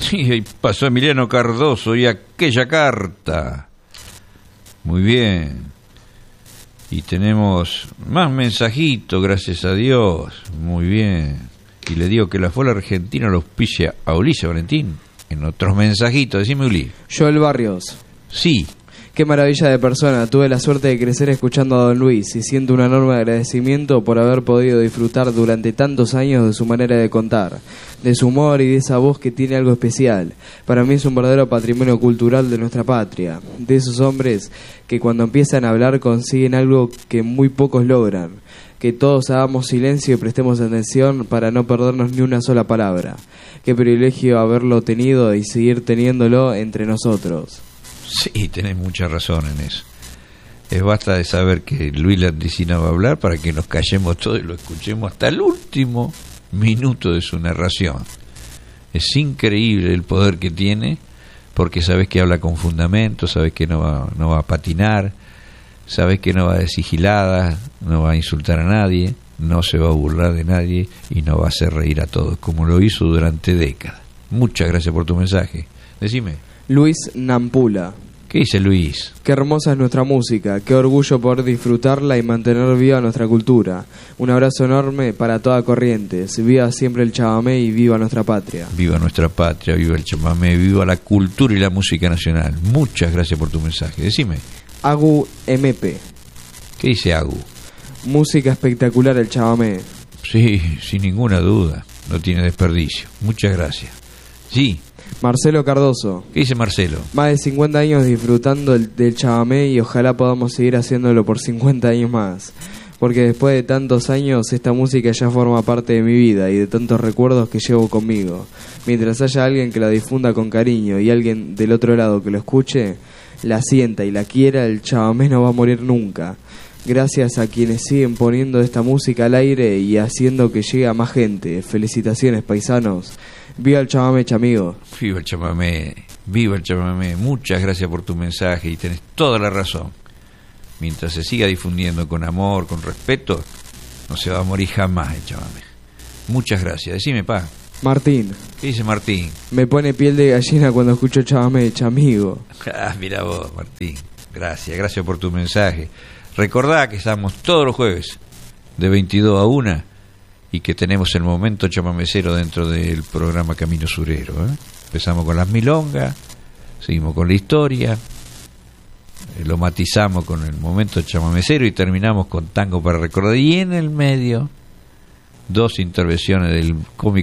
Sí, ahí pasó Emiliano Cardoso y aquella carta. Muy bien. Y tenemos más mensajitos, gracias a Dios. Muy bien. Y le digo que la Fola Argentina los pille a Ulises Valentín. En otros mensajitos, decime, Uli. Joel Barrios. Sí. Qué maravilla de persona. Tuve la suerte de crecer escuchando a Don Luis y siento un enorme agradecimiento por haber podido disfrutar durante tantos años de su manera de contar, de su humor y de esa voz que tiene algo especial. Para mí es un verdadero patrimonio cultural de nuestra patria, de esos hombres que cuando empiezan a hablar consiguen algo que muy pocos logran, que todos hagamos silencio y prestemos atención para no perdernos ni una sola palabra. Qué privilegio haberlo tenido y seguir teniéndolo entre nosotros. Sí, tenés mucha razón en eso. Es basta de saber que Luis Landricina va a hablar para que nos callemos todos y lo escuchemos hasta el último minuto de su narración. Es increíble el poder que tiene, porque sabes que habla con fundamento, sabes que no va a patinar, sabes que no va a decir giladas, no va a insultar a nadie, no se va a burlar de nadie y no va a hacer reír a todos, como lo hizo durante décadas. Muchas gracias por tu mensaje. Decime. Luis Nampula. ¿Qué dice Luis? Qué hermosa es nuestra música, qué orgullo poder disfrutarla y mantener viva nuestra cultura. Un abrazo enorme para toda Corrientes. Viva siempre el chamamé y viva nuestra patria. Viva nuestra patria, viva el chamamé, viva la cultura y la música nacional. Muchas gracias por tu mensaje. Decime. Agu MP. ¿Qué dice Agu? Música espectacular el chamamé. Sí, sin ninguna duda. No tiene desperdicio. Muchas gracias. Sí. Marcelo Cardoso. ¿Qué dice Marcelo? Más de 50 años disfrutando del chamamé y ojalá podamos seguir haciéndolo por 50 años más. Porque después de tantos años esta música ya forma parte de mi vida y de tantos recuerdos que llevo conmigo. Mientras haya alguien que la difunda con cariño y alguien del otro lado que lo escuche, la sienta y la quiera, el chamamé no va a morir nunca. Gracias a quienes siguen poniendo esta música al aire y haciendo que llegue a más gente. Felicitaciones, paisanos. Viva el chamamé, chamigo. Viva el chamamé, viva el chamamé. Muchas gracias por tu mensaje y tenés toda la razón. Mientras se siga difundiendo con amor, con respeto, no se va a morir jamás el chamamé. Muchas gracias. Decime, pa. Martín. ¿Qué dice Martín? Me pone piel de gallina cuando escucho chamamé, chamigo. Mira vos, Martín. Gracias por tu mensaje. Recordá que estamos todos los jueves de 22 a 1 y que tenemos el momento chamamecero dentro del programa Camino Surero. Empezamos con las milongas, seguimos con la historia, lo matizamos con el momento chamamecero y terminamos con tango para recordar. Y en el medio, 2 intervenciones del cómico